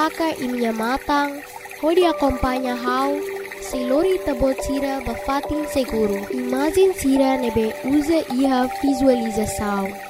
Saka imnya matang, hodi acompanha hau, se lori tabot sira bafatin seguro. Imagem sira nebe usa iha visualização.